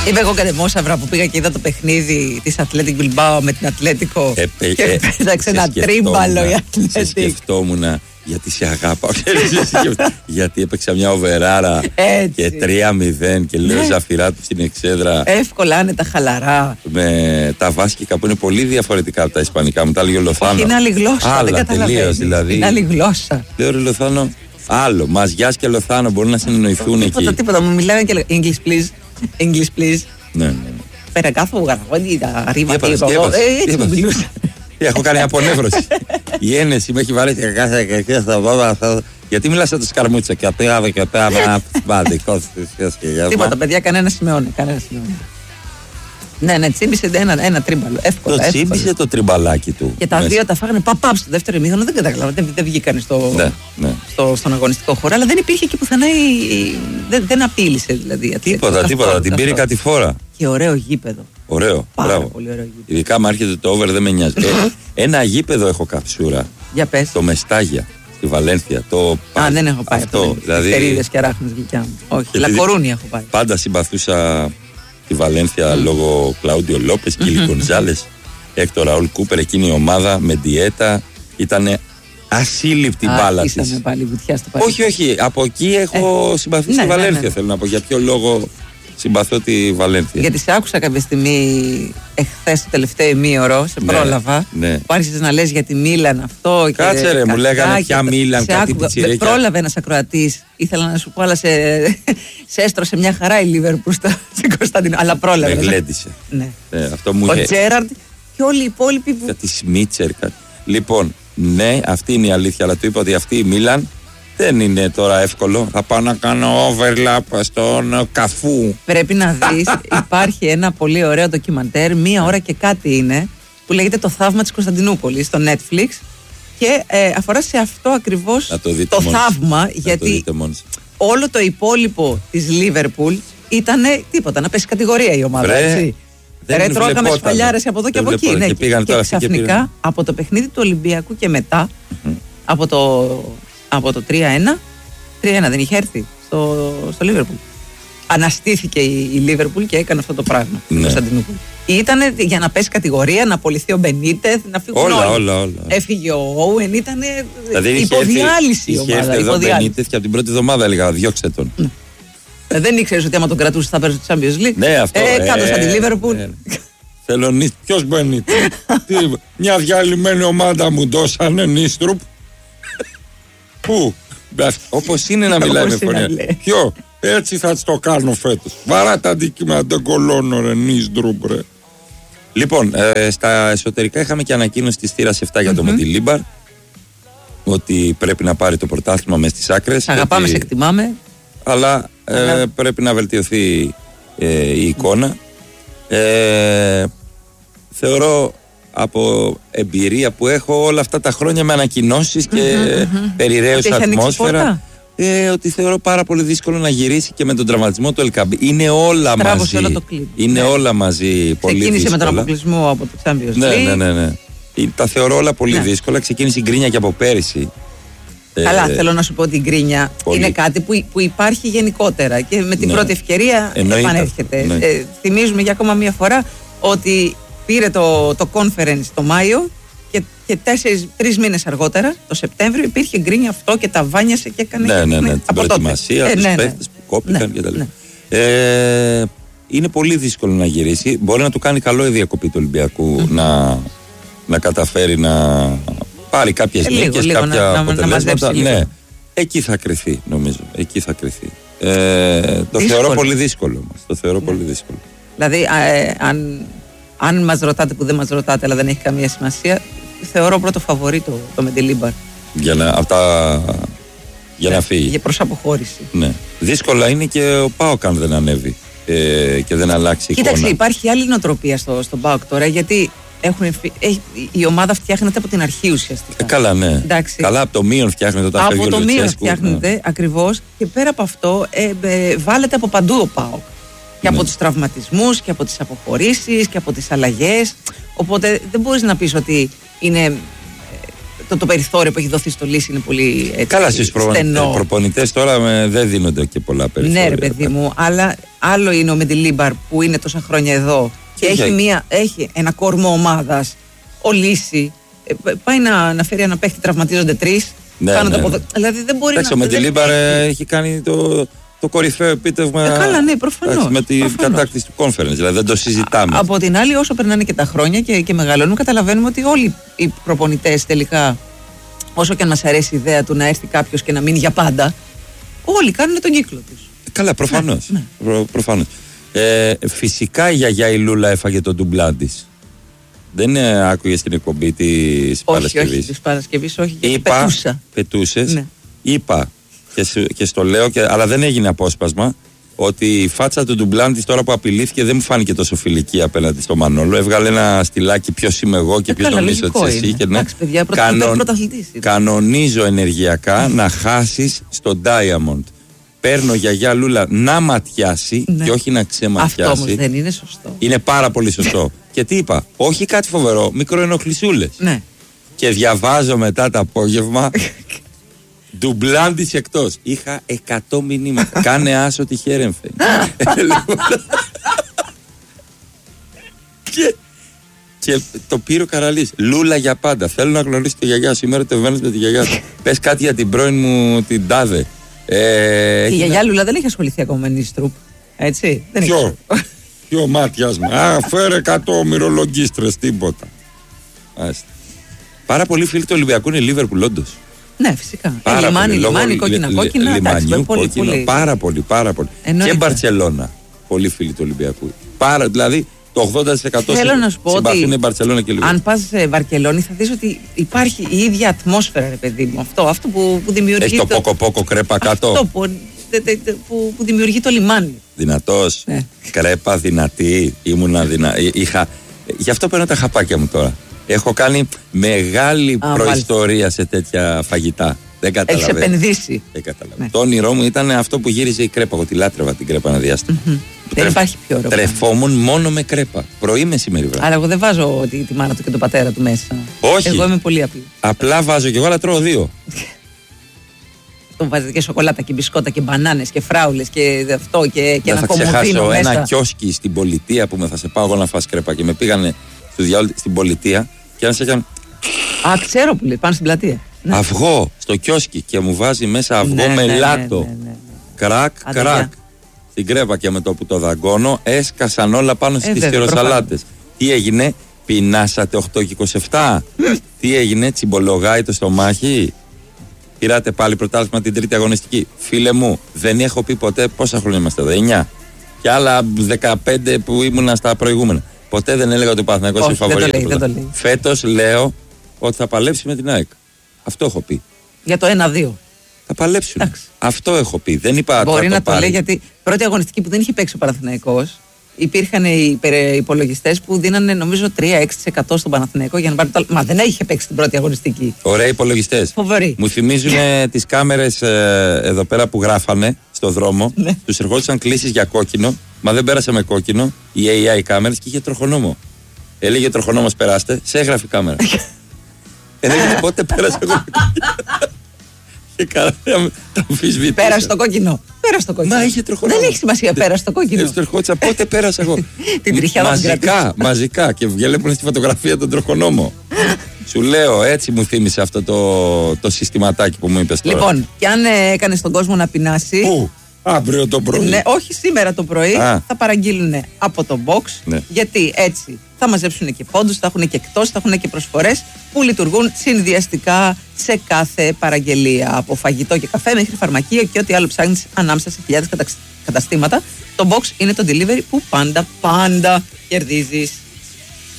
Είμαι εγώ κατεμόσαυρα που πήγα και είδα το παιχνίδι της Athletic Bilbao με την Ατλέτικο και πέταξε ένα τρίμπαλο η Athletic. Σε σκεφτόμουν γιατί σε αγάπα. Γιατί έπαιξα μια οβεράρα και 3-0 και λέω Ζαφυρά του στην εξέδρα. Εύκολα, άνετα, χαλαρά. Με τα βάσκικα που είναι πολύ διαφορετικά από τα ισπανικά. Μου τα έλεγε ο Λοθάνο. Όχι, είναι άλλη γλώσσα. Άλλα τελείως δηλαδή. Είναι άλλη γλώσσα. Λέω ρε Λοθάνο, άλλο. Μαζιάς και Λοθάνο μπορούν να συνεννοηθούν εκεί. Τίποτα. Μου μιλάνε και English please. English please. Ναι. Πέρα κάθομαι γραφόντι, τα ρήμα. Έτσι μου μιλούσα. Έχω κάνει απονεύρωση. Η ένεση με έχει βάλει και κάθε στα βόδα. Γιατί μιλάς σαν το σκαρμούτσα και απέγαμε και πέρα δικό της. Τίποτα παιδιά, κανένα σημειώνει. Ναι, τσίμπησε ένα τρίμπαλο. Εύκολα. Το τσίμπησε το τριμπαλάκι του. Και τα δύο τα φάγανε παπάπ στο δεύτερο ημίχρονο. Δεν καταλάβα. Δεν βγήκαν στον αγωνιστικό χώρο. Αλλά δεν υπήρχε εκεί πουθενά. Δεν απείλησε δηλαδή. Τίποτα. Την πήρε κάτι φορά. Και ωραίο γήπεδο. Ωραίο. Πάρα πολύ ωραίο γήπεδο. Ειδικά αν έρχεται το over δεν με νοιάζει. Ένα γήπεδο έχω καψούρα. Για πες. Το Μεστάγια στη Βαλένθια. Δεν έχω πάει αυτό. Δηλαδή. Περίδες και αράχνες γλυκιά μου. Όχι. Λακορούνια έχω πάει. Πάντα συμπαθούσα τη Βαλένθια λόγω Κλάουντιο Λόπες, Κίλι Γκονζάλες, Έκτορ Ραούλ Κούπερ. Εκείνη η ομάδα με διέτα ήταν ασύλληπτη μπάλα της. Ήσαμε πάλι βουτιά στο παρελθόν. Όχι. Από εκεί έχω συμπαθήσει τη Βαλένθια. Θέλω να πω για ποιο λόγο συμπαθώ τη Βαλένθια. Γιατί σε άκουσα κάποια στιγμή εχθές το τελευταίο ημίωρο, σε πρόλαβα. Ναι. Που άρχισες να λες για τη Μίλαν αυτό. Κάτσε ρε, μου λέγανε ποια Μίλαν, κάτι πιτσιρέκια. Πρόλαβε ένας ακροατής. Ήθελα να σου πω, αλλά σε έστρωσε μια χαρά η Λίβερπουλ στην Κωνσταντινό. Αλλά πρόλαβε. Με γλέντισε. Ναι. Αυτό μου ο Τζέραρντ και όλοι οι υπόλοιποι που. Κάτι Σμίτσερ. Λοιπόν, ναι, αυτή είναι η αλήθεια. Αλλά του είπα ότι αυτή η Μίλαν δεν είναι τώρα εύκολο. Θα πάω να κάνω overlap στον Καφού. Πρέπει να δεις, υπάρχει ένα πολύ ωραίο ντοκιμαντέρ, 1 ώρα και κάτι είναι, που λέγεται Το Θαύμα της Κωνσταντινούπολης στο Netflix και αφορά σε αυτό ακριβώς το θαύμα, γιατί όλο το υπόλοιπο της Λίβερπουλ ήταν τίποτα, να πέσει κατηγορία η ομάδα. Ρε, τρώγαμε σφαλιάρες από εδώ και από εκεί. Ναι, και ξαφνικά από το παιχνίδι του Ολυμπιακού και μετά, από το 3-1 δεν είχε έρθει στο Λίβερπουλ. Αναστήθηκε η Λίβερπουλ και έκανε αυτό το πράγμα. Ναι. Ήταν για να πέσει κατηγορία, να απολυθεί ο Μπενίτεθ, να φύγουν όλα. Έφυγε ο Όουεν, ήταν δηλαδή υποδιάλυση η ομάδα. Είχε έρθει εδώ ο Μπενίτεθ και από την πρώτη εβδομάδα έλεγα διώξτε τον. Δεν ήξερες ότι άμα τον κρατούσε θα παίζει το Champions League. Ναι, αυτό. Κάτω σαν τη Λίβερπουλ. Θέλω ποιος Μπενίτεθ. Μια διαλυμένη ομάδα μου δώσανε Νίστρουπ. Πού? Όπως είναι να μιλάει με φωνή. Ποιο? Έτσι θα το κάνω φέτος. Βαρά τα αντικείμενα, τον κολώνω ρε Νίστρουπ ρε. Λοιπόν, στα εσωτερικά είχαμε και ανακοίνωση της θύρας 7 για το Μεντιλίμπαρ, ότι πρέπει να πάρει το πρωτάθλημα μες στις άκρες. Αγαπάμε, σε εκτιμάμε. Αλλά πρέπει να βελτιωθεί η εικόνα. Θεωρώ από εμπειρία που έχω όλα αυτά τα χρόνια με ανακοινώσεις και περιραίωση ατμόσφαιρα, ότι θεωρώ πάρα πολύ δύσκολο να γυρίσει και με τον τραυματισμό του Ελκαμπή. Είναι όλα μαζί. Είναι όλα μαζί πολύ δύσκολα. Ξεκίνησε με τον αποκλεισμό από το Champions League. Ναι. Τα θεωρώ όλα πολύ δύσκολα. Ξεκίνησε η γκρίνια και από πέρυσι. Καλά, θέλω να σου πω ότι η γκρίνια είναι κάτι που υπάρχει γενικότερα και με την πρώτη ευκαιρία επανέρχεται. Θυμίζουμε για ακόμα μία φορά ότι πήρε το conference το Μάιο και 3 μήνες αργότερα, το Σεπτέμβριο, υπήρχε γκρίνια αυτό και τα βάνιασε και έκανε. Ναι. Την προετοιμασία, τους παίχτες που κόπηκαν κτλ. Είναι πολύ δύσκολο να γυρίσει. Μπορεί να του κάνει καλό η διακοπή του Ολυμπιακού να καταφέρει να πάρει κάποιες νίκες, κάποια αποτελέσματα. Ναι, εκεί θα κρυθεί, νομίζω. Εκεί θα κρυθεί. Το θεωρώ πολύ δύσκολο. Δηλαδή, αν μας ρωτάτε, που δεν μας ρωτάτε, αλλά δεν έχει καμία σημασία, θεωρώ πρώτο φαβορί το Μεντιλίμπαρ. Για να φύγει. Για προς αποχώρηση. Ναι. Δύσκολα είναι και ο ΠΑΟΚ αν δεν ανέβει και δεν αλλάξει εικόνα. Κοίταξε, υπάρχει άλλη νοοτροπία στον ΠΑΟΚ τώρα, γιατί η ομάδα φτιάχνεται από την αρχή ουσιαστικά. Καλά, ναι. Εντάξει. Καλά, από το μείον φτιάχνεται όταν φεύγει ο Λουτσέσκου. Από το μείον φτιάχνεται, ακριβώς. Και πέρα από αυτό, βάλετε από παντού ο ΠΑΟΚ. Και από τους τραυματισμούς και από τις αποχωρήσεις και από τις αλλαγές. Οπότε δεν μπορείς να πεις ότι είναι το περιθώριο που έχει δοθεί στο Λύση είναι πολύ στενό. Καλά, στους προπονητές τώρα δεν δίνονται και πολλά περιθώρια. Ναι, ρε παιδί μου, αλλά άλλο είναι ο Μεντιλίμπαρ που είναι τόσα χρόνια εδώ και έχει ένα κορμό ομάδας. Ο Λύση πάει να φέρει ένα παίχτη, τραυματίζονται 3. Ναι. Δηλαδή δεν μπορεί να. Ο Μεντιλίμπαρ έχει κάνει το κορυφαίο επίτευγμα. Καλά, ναι, προφανώς. Με την κατάκτηση του conference. Δηλαδή δεν το συζητάμε. Από την άλλη, όσο περνάνε και τα χρόνια και μεγαλώνουν, καταλαβαίνουμε ότι όλοι οι προπονητές τελικά, όσο και αν μας αρέσει η ιδέα του να έρθει κάποιος και να μείνει για πάντα, όλοι κάνουν τον κύκλο τους. Καλά, προφανώς. Ναι. Προφανώς. Φυσικά η γιαγιά η Λούλα έφαγε τον ντουμπλάν της. Δεν άκουγε στην εκπομπή της Παρασκευής. Όχι, της Παρασκευής, όχι. Είπα, πετούσες. Ναι. Είπα και στο λέω, αλλά δεν έγινε απόσπασμα, ότι η φάτσα του ντουμπλάν της τώρα που απειλήθηκε δεν μου φάνηκε τόσο φιλική απέναντι στο Μανόλο. Έβγαλε ένα στυλάκι, ποιος είμαι εγώ και ποιος νομίζω ότι είσαι εσύ. Και ναι, κανονίζω ενεργειακά να χάσεις στο Diamond. Παίρνω γιαγιά Λούλα να ματιάσει και όχι να ξεματιάσει. Αυτό όμως δεν είναι σωστό. Είναι πάρα πολύ σωστό. Και τι είπα, όχι κάτι φοβερό, μικροενοχλησούλες. Ναι. Και διαβάζω μετά το απόγευμα, ντουμπλάν της εκτός. Είχα 100 μηνύματα. Κάνε άσο τη χέρεμφε. Και το πήρε ο Καραλής. Λούλα για πάντα. Θέλω να γνωρίσει τη γιαγιά σου. Σήμερα το βαίνεις με τη γιαγιά σου. Πες κάτι για την πρώην μου την Τάδε. Η γιαγιά Λούλα δεν έχει ασχοληθεί ακόμα με Νίστρουπ. Έτσι. Ποιο μάτιασμα. Φέρε 100 μυρολογίστρες, τίποτα. Πάρα πολλοί φίλοι του Ολυμπιακού είναι Λίβερπουλ, όντως. Ναι, φυσικά. Λιμάνι, κόκκινα. Λιμάνιου, κόκκινο. Πάρα πολύ. Και Μπαρτσελώνα. Πολλοί φίλοι του Ολυμπιακού. Δηλαδή το 80% συμπαθούν η Μπαρτσελώνα και Λίβερπουλ. Αν πας σε Βαρκελόνη θα δεις ότι υπάρχει η ίδια ατμόσφαιρα, ρε παιδί μου. Αυτό που δημιουργεί. Έχει το ποκοπόκο κρέπα κάτω. Αυτό που δημιουργεί το λιμάνι. Δυνατός. Ναι. Κρέπα, δυνατή. Γι' αυτό παίρνω τα χαπάκια μου τώρα. Έχω κάνει μεγάλη προϊστορία σε τέτοια φαγητά. Δεν καταλαβαίνω. Έχεις επενδύσει. Δεν καταλαβαίνω. Ναι. Το όνειρό μου ήταν αυτό που γύριζε η κρέπα. Εγώ τη λάτρευα την κρέπα ένα διάστημα. Δεν υπάρχει πιο ωραίο. Τρεφόμουν μόνο με κρέπα. Πρωί, μεσημέρι, βράδυ. Αλλά εγώ δεν βάζω τη μάνα του και τον πατέρα του μέσα. Όχι. Εγώ είμαι πολύ απλή. Απλά βάζω κι εγώ, αλλά τρώω 2. Τον βάζετε και σοκολάτα και μπισκότα και μπανάνες και φράουλες και αυτό και ένα κομμωδίνο μέσα. Θα ξεχάσω ένα κιόσκι στην πολιτεία που θα σε πάω εγώ να φας κρέπα και με πήγανε στην πολιτεία και ένας έκανε. Ξέρω που λέει, πάνω στην πλατεία. Ναι. Αυγό στο κιόσκι και μου βάζει μέσα αυγό με λάτο. Κρακ. Στην κρέπα και με το που το δαγκώνω έσκασαν όλα πάνω στις τυροσαλάτες. Τι έγινε, πεινάσατε 8 και 27. Τι έγινε, τσιμπολογάει το στομάχι. Πήρατε πάλι πρωτάθλημα την τρίτη αγωνιστική. Φίλε μου, δεν έχω πει ποτέ πόσα χρόνια είμαστε εδώ. 9. Και άλλα 15 που ήμουνα στα προηγούμενα. Ποτέ δεν έλεγα ότι ο Παναθηναϊκός είναι φαβορί. Φέτος λέω ότι θα παλέψει με την ΑΕΚ. Αυτό έχω πει. Για το 1-2. Θα παλέψουν. Εντάξει. Αυτό έχω πει. Δεν είπα. Μπορεί να το λέει γιατί πρώτη αγωνιστική που δεν είχε παίξει ο Παναθηναϊκός, υπήρχαν οι υπολογιστές που δίνανε νομίζω 3-6% στον Παναθηναϊκό για να πάρει το. Μα δεν είχε παίξει την πρώτη αγωνιστική. Ωραίοι υπολογιστές. Φοβεροί. Μου θυμίζουν τις κάμερες εδώ πέρα που γράφανε στο δρόμο. Τους ερχόντουσαν κλήσεις για κόκκινο. Μα δεν πέρασε με κόκκινο. Η AI κάμερες και είχε τροχονόμο. Έλεγε τροχονόμος περάστε, σε έγραφε η κάμερα. Έλεγε πότε πέρασε εγώ. Και καλά, τα αμφισβητήσα. Πέρασε το κόκκινο. Πέρασε το κόκκινο. Μα είχε τροχονόμο. Δεν έχει σημασία, πέρασε το κόκκινο. Έτσι το ερχόντουσα, πότε πέρασα εγώ. Την τριχιά μαζικά. Και βλέπουν στη φωτογραφία τον τροχονόμο. Σου λέω, έτσι μου θύμισε αυτό το συστηματάκι που μου είπες τώρα. Λοιπόν, και αν έκανε τον κόσμο να πεινάσει. Πού? Αύριο το πρωί. Ναι, όχι σήμερα το πρωί. Θα παραγγείλουν από το box. Ναι. Γιατί έτσι θα μαζέψουν και πόντους, θα έχουν και εκτός, θα έχουν και προσφορές που λειτουργούν συνδυαστικά σε κάθε παραγγελία. Από φαγητό και καφέ μέχρι φαρμακείο και ό,τι άλλο ψάχνεις ανάμεσα σε χιλιάδες καταστήματα. Το box είναι το delivery που πάντα κερδίζεις.